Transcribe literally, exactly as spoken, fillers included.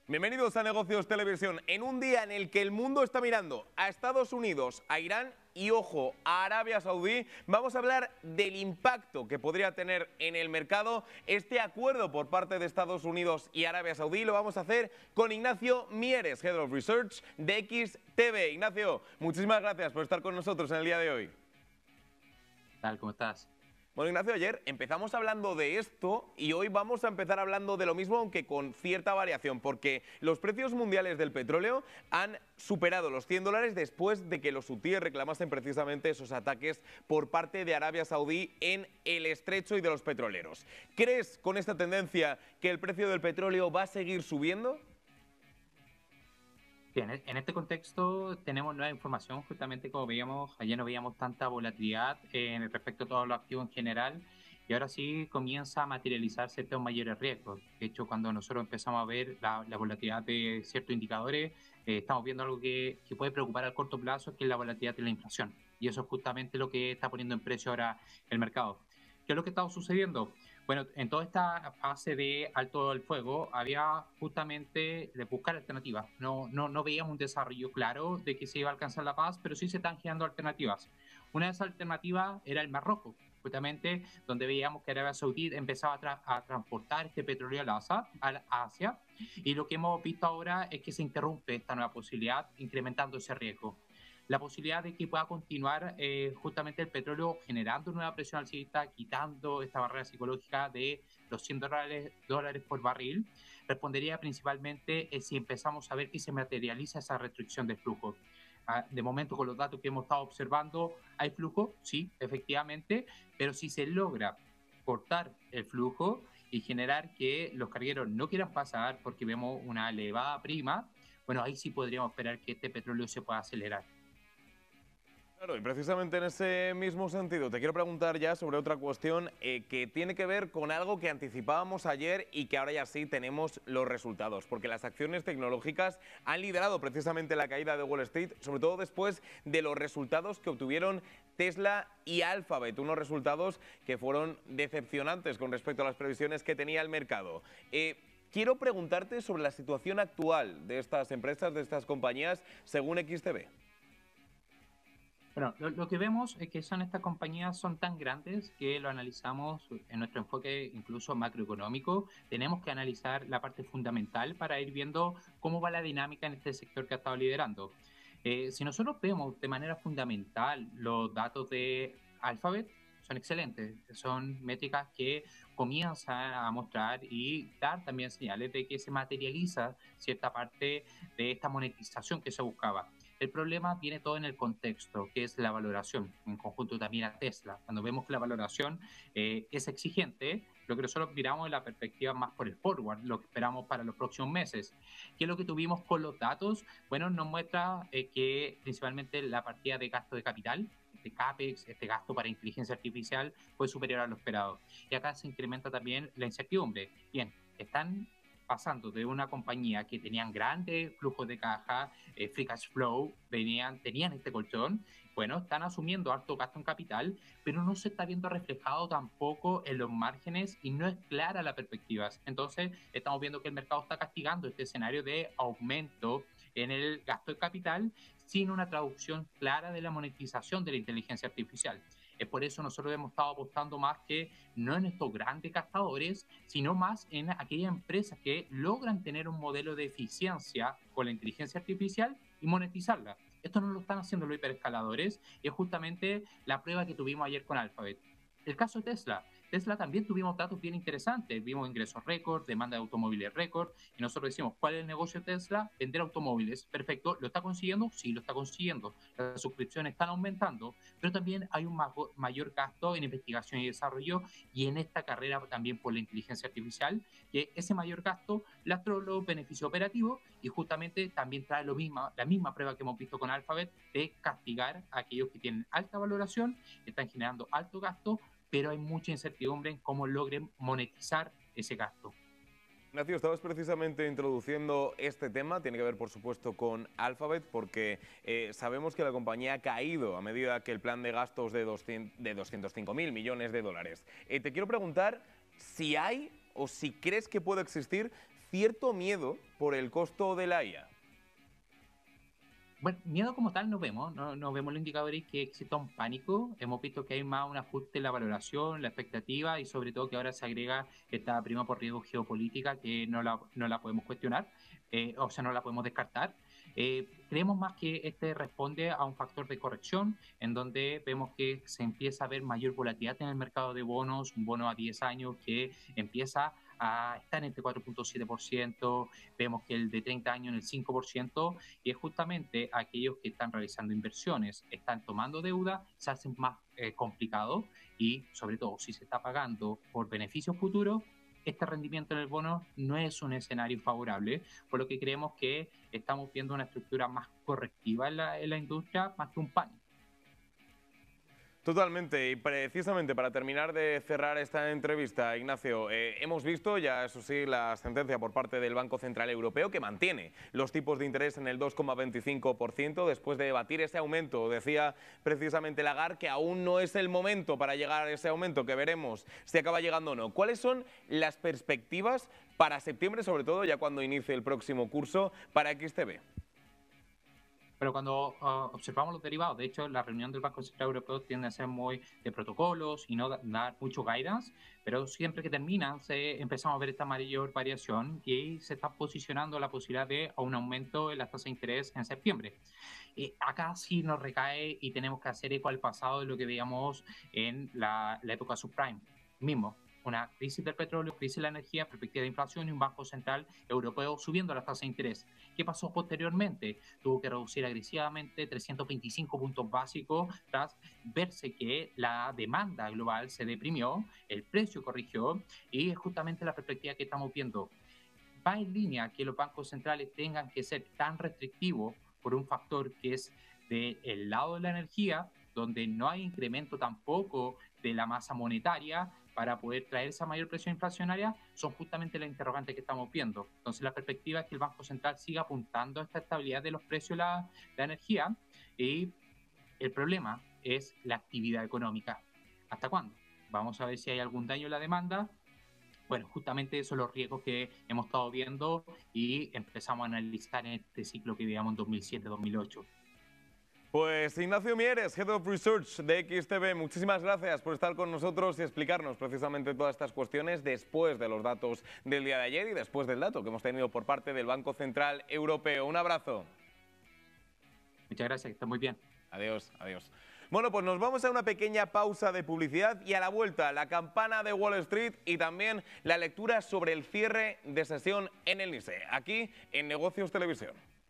Bienvenidos a Negocios Televisión. En un día en el que el mundo está mirando a Estados Unidos, a Irán y, ojo, a Arabia Saudí, vamos a hablar del impacto que podría tener en el mercado este acuerdo por parte de Estados Unidos y Arabia Saudí. Lo vamos a hacer con Ignacio Mieres, Head of Research de X T V. Ignacio, muchísimas gracias por estar con nosotros en el día de hoy. ¿Qué tal? ¿Cómo estás? Bueno, Ignacio, ayer empezamos hablando de esto y hoy vamos a empezar hablando de lo mismo, aunque con cierta variación, porque los precios mundiales del petróleo han superado los cien dólares después de que los hutíes reclamasen precisamente esos ataques por parte de Arabia Saudí en el estrecho y de los petroleros. ¿Crees con esta tendencia que el precio del petróleo va a seguir subiendo? Bien, en este contexto tenemos nueva información, justamente como veíamos, ayer no veíamos tanta volatilidad eh, respecto a todos los activos en general, y ahora sí comienza a materializarse estos mayores riesgos. De hecho, cuando nosotros empezamos a ver la, la volatilidad de ciertos indicadores, eh, estamos viendo algo que, que puede preocupar a corto plazo, que es la volatilidad de la inflación, y eso es justamente lo que está poniendo en precio ahora el mercado. ¿Qué es lo que está sucediendo? Bueno, en toda esta fase de alto el fuego había justamente de buscar alternativas. No, no, no veíamos un desarrollo claro de que se iba a alcanzar la paz, pero sí se están generando alternativas. Una de esas alternativas era el Mar Rojo, justamente donde veíamos que Arabia Saudí empezaba a, tra a transportar este petróleo a Asia, y lo que hemos visto ahora es que se interrumpe esta nueva posibilidad, incrementando ese riesgo. La posibilidad de que pueda continuar eh, justamente el petróleo generando nueva presión alcista, quitando esta barrera psicológica de los cien dólares, dólares por barril, respondería principalmente eh, si empezamos a ver que se materializa esa restricción de flujo. Ah, de momento, con los datos que hemos estado observando, hay flujo, sí, efectivamente, pero si se logra cortar el flujo y generar que los cargueros no quieran pasar porque vemos una elevada prima, bueno, ahí sí podríamos esperar que este petróleo se pueda acelerar. Claro, y precisamente en ese mismo sentido te quiero preguntar ya sobre otra cuestión eh, que tiene que ver con algo que anticipábamos ayer y que ahora ya sí tenemos los resultados, porque las acciones tecnológicas han liderado precisamente la caída de Wall Street, sobre todo después de los resultados que obtuvieron Tesla y Alphabet, unos resultados que fueron decepcionantes con respecto a las previsiones que tenía el mercado. Eh, quiero preguntarte sobre la situación actual de estas empresas, de estas compañías, según X T V. Bueno, lo, lo que vemos es que son estas compañías son tan grandes que lo analizamos en nuestro enfoque incluso macroeconómico. Tenemos que analizar la parte fundamental para ir viendo cómo va la dinámica en este sector que ha estado liderando. Eh, si nosotros vemos de manera fundamental los datos de Alphabet, son excelentes, son métricas que comienzan a mostrar y dar también señales de que se materializa cierta parte de esta monetización que se buscaba. El problema viene todo en el contexto, que es la valoración, en conjunto también a Tesla. Cuando vemos que la valoración eh, es exigente, lo que nosotros miramos es la perspectiva más por el forward, lo que esperamos para los próximos meses. ¿Qué es lo que tuvimos con los datos? Bueno, nos muestra eh, que principalmente la partida de gasto de capital, este CAPEX, este gasto para inteligencia artificial, fue superior a lo esperado. Y acá se incrementa también la incertidumbre. Bien, están pasando de una compañía que tenían grandes flujos de caja, eh, free cash flow, venían, tenían este colchón, bueno, están asumiendo alto gasto en capital, pero no se está viendo reflejado tampoco en los márgenes y no es clara la perspectiva. Entonces, estamos viendo que el mercado está castigando este escenario de aumento en el gasto de capital sin una traducción clara de la monetización de la inteligencia artificial. Es por eso nosotros hemos estado apostando más que no en estos grandes gastadores, sino más en aquellas empresas que logran tener un modelo de eficiencia con la inteligencia artificial y monetizarla. Esto no lo están haciendo los hiperescaladores y es justamente la prueba que tuvimos ayer con Alphabet. El caso de Tesla. Tesla también tuvimos datos bien interesantes, vimos ingresos récord, demanda de automóviles récord, y nosotros decimos, ¿cuál es el negocio de Tesla? Vender automóviles. Perfecto, ¿lo está consiguiendo? Sí, lo está consiguiendo. Las suscripciones están aumentando, pero también hay un mayor gasto en investigación y desarrollo y en esta carrera también por la inteligencia artificial, que ese mayor gasto lastra los beneficios operativos y justamente también trae lo mismo, la misma prueba que hemos visto con Alphabet de castigar a aquellos que tienen alta valoración, que están generando alto gasto, pero hay mucha incertidumbre en cómo logren monetizar ese gasto. Ignacio, estabas precisamente introduciendo este tema, tiene que ver por supuesto con Alphabet, porque eh, sabemos que la compañía ha caído a medida que el plan de gastos de, doscientos, de doscientos cinco mil millones de dólares. Eh, te quiero preguntar si hay o si crees que puede existir cierto miedo por el costo de la I A. Bueno, miedo como tal no vemos, no, no vemos los indicadores que exista un pánico. Hemos visto que hay más un ajuste en la valoración, la expectativa y sobre todo que ahora se agrega esta prima por riesgo geopolítica que no la, no la podemos cuestionar, eh, o sea, no la podemos descartar. Eh, creemos más que este responde a un factor de corrección en donde vemos que se empieza a ver mayor volatilidad en el mercado de bonos, un bono a diez años que empieza a estar en este cuatro punto siete por ciento, vemos que el de treinta años en el cinco por ciento, y es justamente aquellos que están realizando inversiones, están tomando deuda, se hacen más eh, complicado y sobre todo si se está pagando por beneficios futuros, este rendimiento en el bono no es un escenario favorable, por lo que creemos que estamos viendo una estructura más correctiva en la, en la industria más que un pánico. Totalmente, y precisamente para terminar de cerrar esta entrevista, Ignacio, eh, hemos visto ya, eso sí, la sentencia por parte del Banco Central Europeo que mantiene los tipos de interés en el dos coma veinticinco por ciento después de debatir ese aumento. Decía precisamente Lagarde que aún no es el momento para llegar a ese aumento, que veremos si acaba llegando o no. ¿Cuáles son las perspectivas para septiembre, sobre todo ya cuando inicie el próximo curso, para X T B? Pero cuando uh, observamos los derivados, de hecho, la reunión del Banco Central Europeo tiende a ser muy de protocolos y no da, dar mucho guidance, pero siempre que terminan se, empezamos a ver esta mayor variación y se está posicionando la posibilidad de un aumento en las tasas de interés en septiembre. Eh, acá sí nos recae y tenemos que hacer eco al pasado de lo que veíamos en la, la época subprime mismo. Una crisis del petróleo, crisis de la energía, perspectiva de inflación y un Banco Central Europeo subiendo las tasas de interés. ¿Qué pasó posteriormente? Tuvo que reducir agresivamente trescientos veinticinco puntos básicos tras verse que la demanda global se deprimió, el precio corrigió y es justamente la perspectiva que estamos viendo. Va en línea que los bancos centrales tengan que ser tan restrictivos por un factor que es del lado de la energía, donde no hay incremento tampoco de la masa monetaria para poder traer esa mayor presión inflacionaria, son justamente las interrogantes que estamos viendo. Entonces la perspectiva es que el Banco Central siga apuntando a esta estabilidad de los precios de la, la energía, y el problema es la actividad económica. ¿Hasta cuándo? Vamos a ver si hay algún daño en la demanda. Bueno, justamente esos son los riesgos que hemos estado viendo y empezamos a analizar en este ciclo que vivíamos en dos mil siete dos mil ocho. Pues Ignacio Mieres, Head of Research de X T B, muchísimas gracias por estar con nosotros y explicarnos precisamente todas estas cuestiones después de los datos del día de ayer y después del dato que hemos tenido por parte del Banco Central Europeo. Un abrazo. Muchas gracias, que está muy bien. Adiós, adiós. Bueno, pues nos vamos a una pequeña pausa de publicidad y a la vuelta la campana de Wall Street y también la lectura sobre el cierre de sesión en el NYSE, aquí en Negocios Televisión.